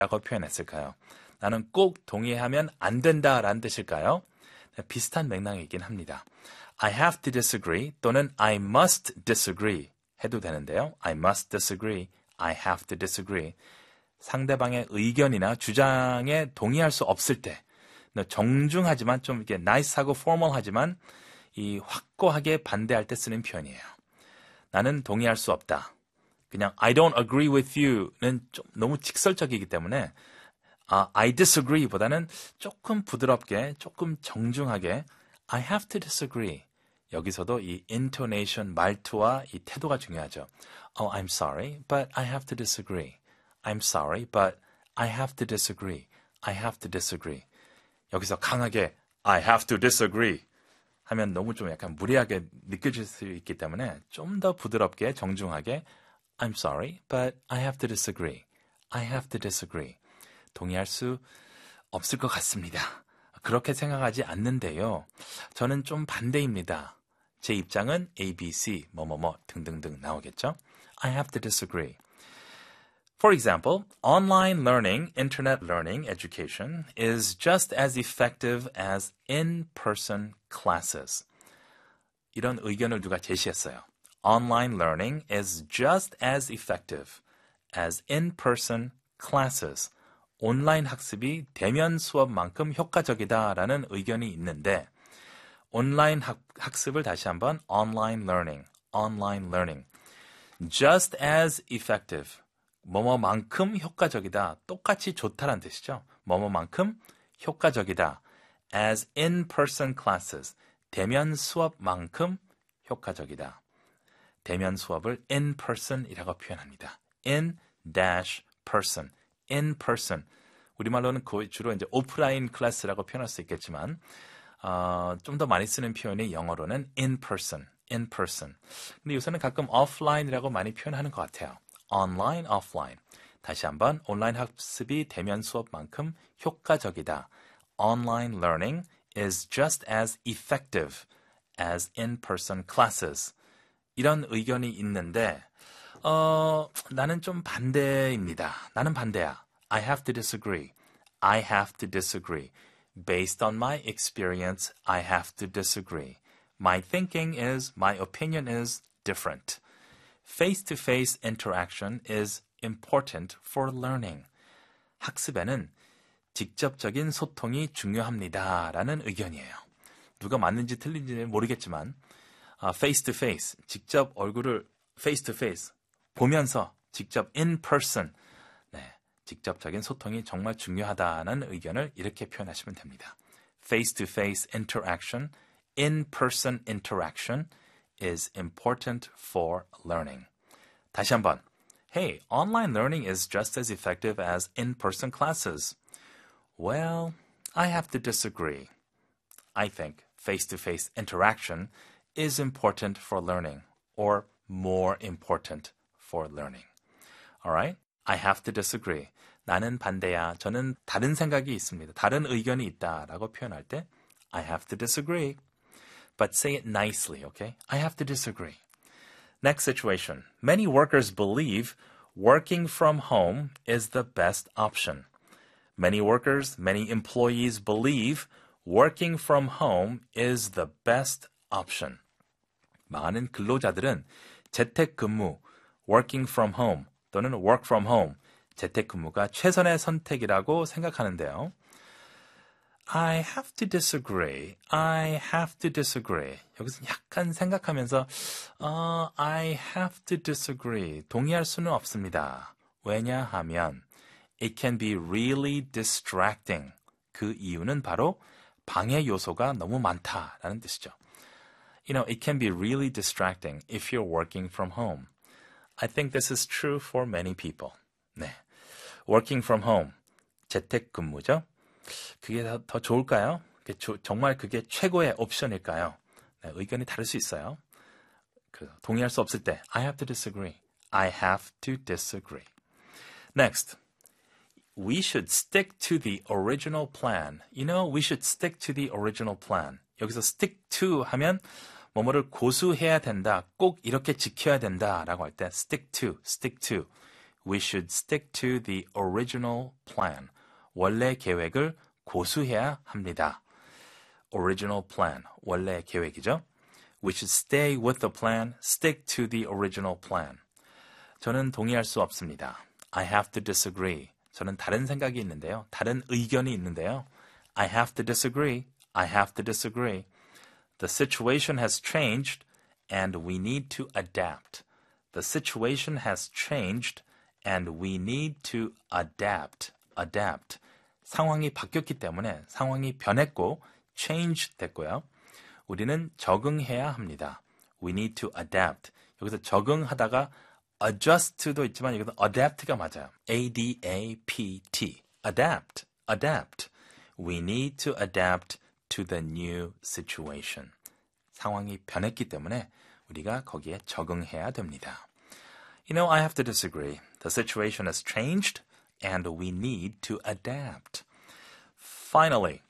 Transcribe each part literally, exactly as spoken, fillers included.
라고 표현했을까요? 나는 꼭 동의하면 안 된다라는 뜻일까요? 비슷한 맥락이긴 합니다. I have to disagree 또는 I must disagree 해도 되는데요. I must disagree, I have to disagree. 상대방의 의견이나 주장에 동의할 수 없을 때 정중하지만 좀 이렇게 나이스하고 포멀하지만 이 확고하게 반대할 때 쓰는 표현이에요. 나는 동의할 수 없다. 그냥 I don't agree with you는 좀 너무 직설적이기 때문에 아, I disagree 보다는 조금 부드럽게, 조금 정중하게 I have to disagree. 여기서도 이 intonation, 말투와 이 태도가 중요하죠. Oh, I'm sorry, but I have to disagree. I'm sorry, but I have to disagree. I have to disagree. 여기서 강하게 I have to disagree 하면 너무 좀 약간 무리하게 느껴질 수 있기 때문에 좀 더 부드럽게, 정중하게 I'm sorry, but I have to disagree. I have to disagree. 동의할 수 없을 것 같습니다. 그렇게 생각하지 않는데요. 저는 좀 반대입니다. 제 입장은 A, B, C, 뭐뭐뭐 등등등 나오겠죠? I have to disagree. For example, online learning, internet learning, education is just as effective as in-person classes. 이런 의견을 누가 제시했어요. Online learning is just as effective as in-person classes. 온라인 학습이 대면 수업만큼 효과적이다라는 의견이 있는데 온라인 학, 학습을 다시 한번 online learning, online learning. just as effective. 뭐뭐만큼 효과적이다. 똑같이 좋다라는 뜻이죠. 뭐뭐만큼 효과적이다. as in-person classes. 대면 수업만큼 효과적이다. 대면 수업을 in-person이라고 표현합니다. in-person. in-person. 우리말로는 거의 주로 이제 오프라인 클래스라고 표현할 수 있겠지만 어, 좀 더 많이 쓰는 표현이 영어로는 in-person. in-person. 근데 요새는 가끔 offline이라고 많이 표현하는 것 같아요. online, offline. 다시 한번 온라인 학습이 대면 수업만큼 효과적이다. Online learning is just as effective as in-person classes. 이런 의견이 있는데 어, 나는 좀 반대입니다. 나는 반대야. I have to disagree. I have to disagree. Based on my experience, I have to disagree. My thinking is, my opinion is different. Face-to-face interaction is important for learning. 학습에는 직접적인 소통이 중요합니다라는 의견이에요. 누가 맞는지 틀린지는 모르겠지만 uh, face-to-face, 직접 얼굴을 face-to-face, 보면서 직접 in-person, 네, 직접적인 소통이 정말 중요하다는 의견을 이렇게 표현하시면 됩니다. Face-to-face interaction, in-person interaction is important for learning. 다시 한번. Hey, online learning is just as effective as in-person classes. Well, I have to disagree. I think face-to-face interaction is important for learning, or more important for learning. Alright? I have to disagree. 나는 반대야. 저는 다른 생각이 있습니다. 다른 의견이 있다라고 표현할 때 I have to disagree. But say it nicely, okay? I have to disagree. Next situation. Many workers believe working from home is the best option. Many workers, many employees believe working from home is the best option. 많은 근로자들은 재택근무, working from home 또는 work from home, 재택근무가 최선의 선택이라고 생각하는데요. I have to disagree. I have to disagree. 여기서 약간 생각하면서 uh, I have to disagree. 동의할 수는 없습니다. 왜냐하면 it can be really distracting. 그 이유는 바로 방해 요소가 너무 많다라는 뜻이죠. You know, it can be really distracting if you're working from home. I think this is true for many people. 네, working from home, 재택근무죠. 그게 더, 더 좋을까요? 그게 조, 정말 그게 최고의 옵션일까요? 네, 의견이 다를 수 있어요. 그, 동의할 수 없을 때 I have to disagree. I have to disagree. Next. We should stick to the original plan. You know, we should stick to the original plan. 여기서 stick to 하면 뭐뭐를 고수해야 된다, 꼭 이렇게 지켜야 된다라고 할 때 stick to, stick to. We should stick to the original plan. 원래 계획을 고수해야 합니다. Original plan, 원래 계획이죠. We should stay with the plan, stick to the original plan. 저는 동의할 수 없습니다. I have to disagree. 저는 다른 생각이 있는데요. 다른 의견이 있는데요. I have to disagree. I have to disagree. The situation has changed and we need to adapt. The situation has changed and we need to adapt. Adapt. 상황이 바뀌었기 때문에 상황이 변했고 change 됐고요. 우리는 적응해야 합니다. We need to adapt. 여기서 적응하다가 adjust도 있지만 여기서 adapt가 맞아요. A D A P T. Adapt. Adapt. We need to adapt to the new situation. 상황이 변했기 때문에 우리가 거기에 적응해야 됩니다. You know, I have to disagree. The situation has changed and we need to adapt. Finally,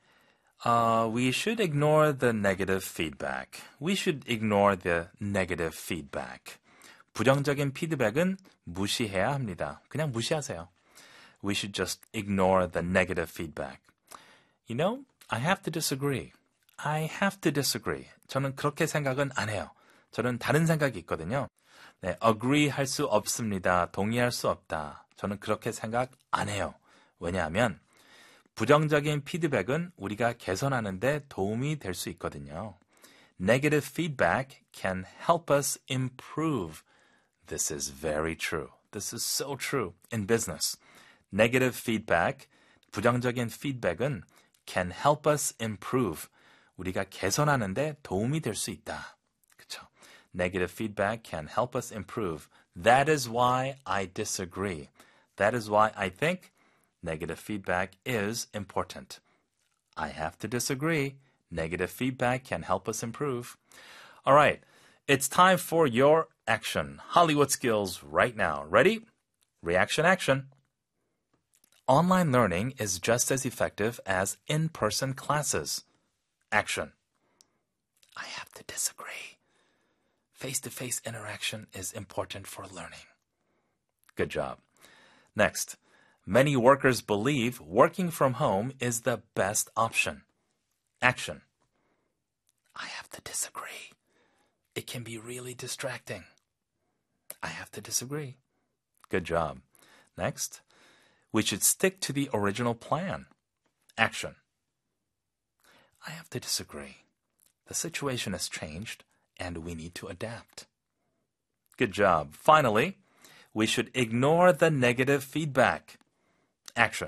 uh, we should ignore the negative feedback. We should ignore the negative feedback. 부정적인 피드백은 무시해야 합니다. 그냥 무시하세요. We should just ignore the negative feedback. You know, I have to disagree. I have to disagree. 저는 그렇게 생각은 안 해요. 저는 다른 생각이 있거든요. 네, agree 할 수 없습니다. 동의할 수 없다. 저는 그렇게 생각 안 해요. 왜냐하면 부정적인 피드백은 우리가 개선하는 데 도움이 될 수 있거든요. Negative feedback can help us improve. This is very true. This is so true in business. Negative feedback, 부정적인 피드백은 can help us improve. 우리가 개선하는 데 도움이 될 수 있다. 그렇죠? Negative feedback can help us improve. That is why I disagree. That is why I think negative feedback is important. I have to disagree. Negative feedback can help us improve. All right, it's time for your action. Hollywood skills right now. Ready? Reaction action. Online learning is just as effective as in-person classes. Action. I have to disagree. Face-to-face interaction is important for learning. Good job. Next. Many workers believe working from home is the best option. Action. I have to disagree. It can be really distracting. I have to disagree. Good job. Next. We should stick to the original plan. Action. I have to disagree. The situation has changed and we need to adapt. Good job. Finally, we should ignore the negative feedback. Action.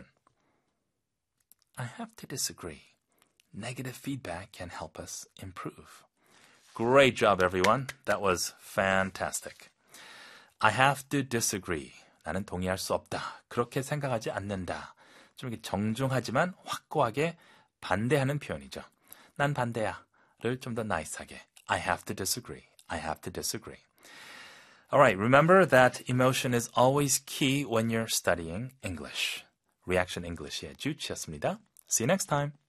I have to disagree. Negative feedback can help us improve. Great job, everyone. That was fantastic. I have to disagree. 나는 동의할 수 없다. 그렇게 생각하지 않는다. 좀 이렇게 정중하지만 확고하게 반대하는 표현이죠. 난 반대야를 좀 더 나이스하게. I have to disagree. I have to disagree. All right, remember that emotion is always key when you're studying English. Reaction English의 주치였습니다. See you next time.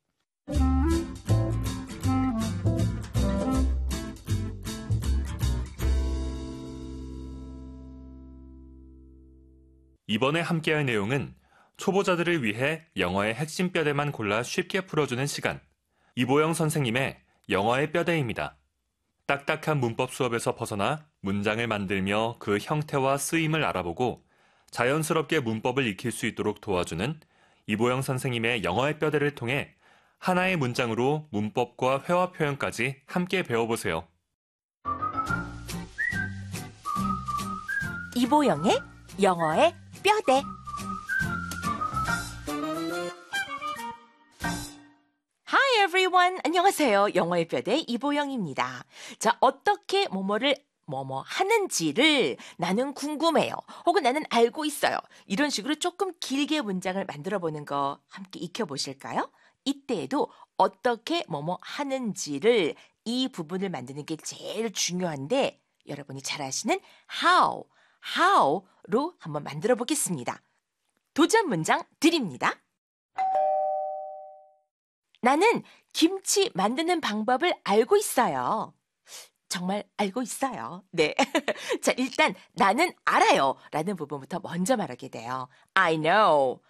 이번에 함께할 내용은 초보자들을 위해 영어의 핵심 뼈대만 골라 쉽게 풀어주는 시간. 이보영 선생님의 영어의 뼈대입니다. 딱딱한 문법 수업에서 벗어나 문장을 만들며 그 형태와 쓰임을 알아보고 자연스럽게 문법을 익힐 수 있도록 도와주는 이보영 선생님의 영어의 뼈대를 통해 하나의 문장으로 문법과 회화 표현까지 함께 배워보세요. 이보영의 영어의 뼈대. Hi everyone. 안녕하세요. 영어의 뼈대 이보영입니다. 자, 어떻게 뭐뭐를 뭐뭐 하는지를 나는 궁금해요. 혹은 나는 알고 있어요. 이런 식으로 조금 길게 문장을 만들어 보는 거 함께 익혀보실까요? 이때에도 어떻게 뭐뭐 하는지를 이 부분을 만드는 게 제일 중요한데 여러분이 잘 아시는 how, how로 한번 만들어 보겠습니다. 도전 문장 드립니다. 나는 김치 만드는 방법을 알고 있어요. 정말 알고 있어요. 네. 자, 일단 나는 알아요 라는 부분부터 먼저 말하게 돼요. I know.